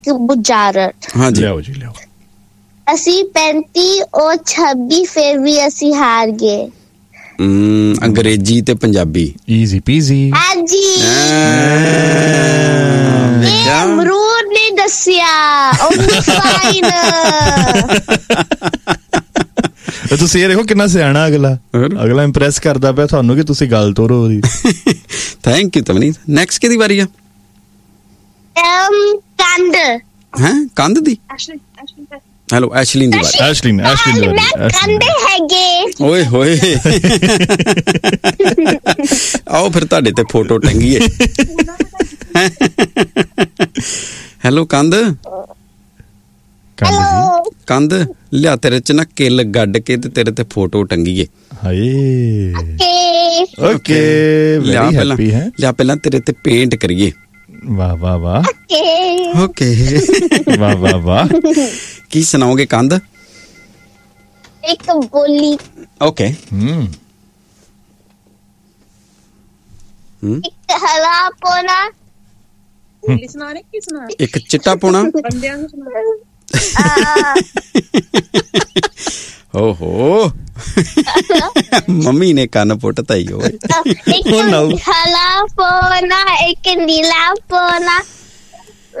बुझारत। हाँ जी, लियाओ जी लियाओ। ਅਸੀਂ 35 और 26 ਫਿਰ ਵੀ ਅਸੀਂ ਹਾਰ ਗਏ। अंग्रेजी ते पंजाबी। Easy peasy. ਹਾਂਜੀ देखा ਅਮਰੂਦ ਨੇ ਦੱਸਿਆ ਉਹ ਫਾਈਨ। ਤੁਸੀਂ ਇਹ ਦੇਖੋ ਕਿੰਨਾ ਸਿਆਣਾ ਅਗਲਾ ਇੰਪ੍ਰੈਸ ਕਰਦਾ ਪਿਆ ਤੁਹਾਨੂੰ ਕਿ ਤੁਸੀਂ ਗੱਲ ਤੋਰੋ ਉਹਦੀ। Thank you तवनीत। नेक्स्ट किहदी वारी आ? ਕੰਦ हैं कंध दी? हेलो एशलिन दी वारी। ਐਸ਼ਲਿਨ ਮੈਂ ਕੰਦੇ ਹੈਗੇ। ओए होए आओ फिर ਤੁਹਾਡੇ ਤੇ ਫੋਟੋ ਟੰਗੀਏ। ਹੈਲੋ ਕੰਧ ਕੰਧ ਲਿਆ ਤੇਰੇ ਚ ਨਾ ਕਿੱਲ ਗੱਡ ਕੇ ਤੇ ਤੇਰੇ ਤੇ ਫੋਟੋ ਟੰਗੀਏ। ਹਾਏ ਓਕੇ ਲਿਆ ਵੈਰੀ ਪਹਿਲਾਂ ਹੈਪੀ ਹੈ। ਲਿਆ ਪਹਿਲਾਂ ਤੇਰੇ ਤੇ ਪੇਂਟ ਕਰੀਏ। ਵਾਹ ਵਾਹ ਵਾਹ ਓਕੇ ਵਾਹ ਵਾਹ ਵਾਹ। ਕੀ ਸੁਣਾਓਗੇ ਕੰਧ? ਇੱਕ ਬੋਲੀ ਓਕੇ ਇੱਕ ਹਲਾ ਪੋਣਾ ਬੋਲੀ ਸੁਣਾ ਰਹੇ ਕੀ ਸੁਣਾ ਇੱਕ ਚਿੱਟਾ ਪੋਣਾ। ਬੰਦਿਆਂ ਨੂੰ ਸੁਣਾ ਓਹੋ ਮੰਮੀ ਨੇ ਕੰਨ ਪੁੱਟਤਾ ਹੀ ਓਏ। ਇੱਕ ਹਲਾ ਪੋਣਾ ਇੱਕ ਨੀਲਾ ਪੋਣਾ